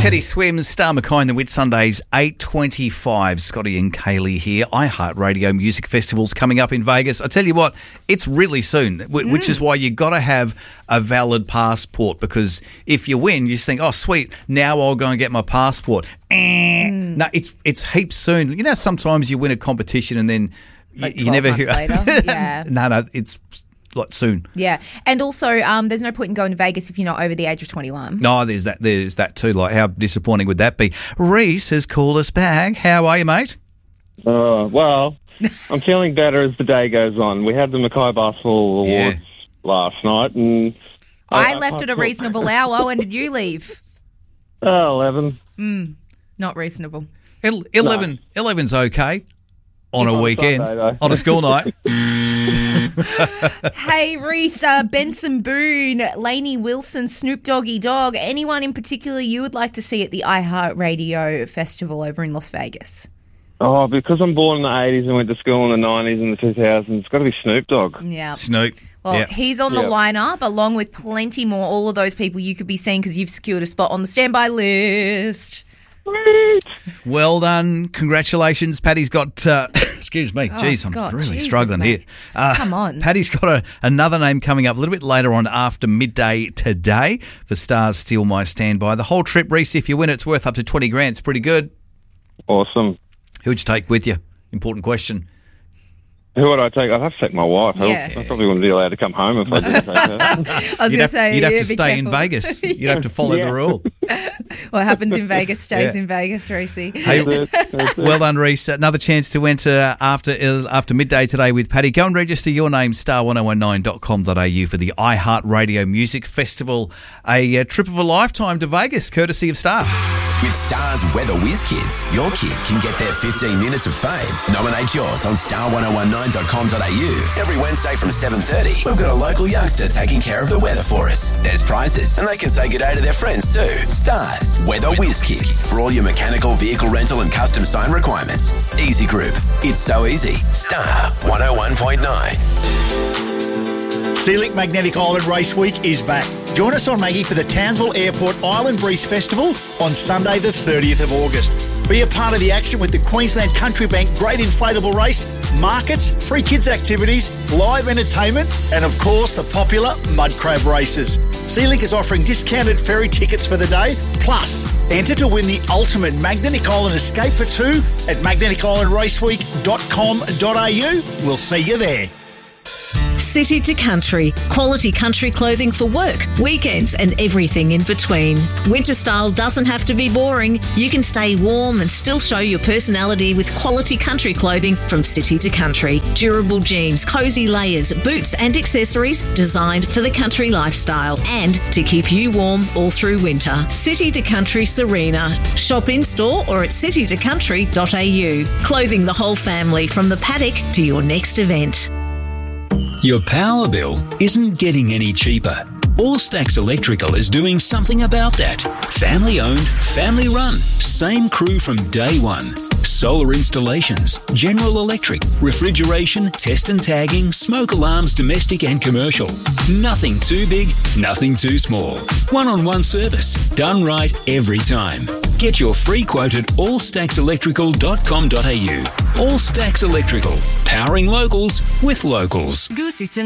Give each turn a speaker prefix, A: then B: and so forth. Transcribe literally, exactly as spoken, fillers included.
A: Teddy Swims, Star McKay and the Whit Sundays, eight twenty-five. Scotty and Kaylee here. iHeartRadio Music Festival's coming up in Vegas. I tell you what, it's really soon, which mm. is why you got to have a valid passport, because if you win, you just think, oh, sweet, now I'll go and get my passport. Eh. Mm. No, it's it's heaps soon. You know, sometimes you win a competition and then
B: like
A: you, you never
B: hear. Later. Yeah.
A: no, no, it's like soon.
B: Yeah, and also um, there's no point in going to Vegas if you're not over the age of twenty-one.
A: No, there's that. There's that too. Like, how disappointing would that be? Reese has called us back. How are you, mate?
C: Uh, well, I'm feeling better as the day goes on. We had the Mackay Basketball Awards yeah. last night, and
B: I, I left I at a reasonable hour. When did you leave?
C: Uh, eleven.
B: Mm, not reasonable.
A: El- eleven. No. Eleven's okay on a weekend, Sunday, on a school night.
B: Hey, Reese, uh, Benson Boone, Lainey Wilson, Snoop Doggy Dogg, anyone in particular you would like to see at the iHeartRadio Festival over in Las Vegas?
C: Oh, because I'm born in the eighties and went to school in the nineties and the two thousands, it's got to be Snoop Dogg.
B: Yeah.
A: Snoop.
B: Well,
A: yep.
B: he's on the
C: yep.
B: lineup along with plenty more, all of those people you could be seeing because you've secured a spot on the standby list.
A: Well done. Congratulations. Paddy's got, uh, excuse me,
B: oh,
A: jeez,
B: Scott,
A: I'm really
B: Jesus,
A: struggling
B: mate.
A: here. Uh,
B: Come on.
A: Paddy's got a, another name coming up a little bit later on after midday today for Stars Steal My Standby. The whole trip, Reese, if you win, it's worth up to twenty grand. It's pretty good.
C: Awesome.
A: Who'd you take with you? Important question.
C: Who would I take? I'd have to take my wife.
B: Yeah.
C: I probably wouldn't be allowed to come home if I didn't take her.
B: I was going to say,
A: you'd have
B: yeah,
A: to stay in
B: careful.
A: Vegas. You'd have to follow
C: Yeah.
A: the rule.
B: What happens in Vegas stays
A: Yeah.
B: in Vegas, Reese.
A: Hey, well done, Reese. Another chance to enter after uh, after midday today with Paddy. Go and register your name, star one oh one nine dot com dot a u for the iHeartRadio Music Festival. A uh, trip of a lifetime to Vegas, courtesy of Star.
D: With Star's Weather Whiz Kids, your kid can get their fifteen minutes of fame. Nominate yours on star one oh one nine dot com dot a u. Every Wednesday from seven thirty, we've got a local youngster taking care of the weather for us. There's prizes, and they can say good day to their friends too. Star's Weather Whiz Kids, for all your mechanical, vehicle rental and custom sign requirements. Easy Group. It's so easy. Star one oh one point nine.
E: Sea-Link Magnetic Island Race Week is back. Join us on Maggie for the Townsville Airport Island Breeze Festival on Sunday the thirtieth of August. Be a part of the action with the Queensland Country Bank Great Inflatable Race, markets, free kids activities, live entertainment, and of course the popular mud crab races. Sea-Link is offering discounted ferry tickets for the day, plus enter to win the ultimate Magnetic Island escape for two at magnetic island race week dot com dot a u. We'll see you there.
F: City to Country. Quality country clothing for work, weekends and everything in between. Winter style doesn't have to be boring. You can stay warm and still show your personality with quality country clothing from City to Country. Durable jeans, cosy layers, boots and accessories designed for the country lifestyle and to keep you warm all through winter. City to Country Serena. Shop in store or at city to country dot a u. Clothing the whole family from the paddock to your next event.
G: Your power bill isn't getting any cheaper. All Stacks Electrical is doing something about that. Family owned, family run, same crew from day one. Solar installations, General Electric, refrigeration, test and tagging, smoke alarms, domestic and commercial. Nothing too big, nothing too small. One-on-one service, done right every time. Get your free quote at all stacks electrical dot com dot a u. All Stacks Electrical, powering locals with locals.
H: Goose Eastern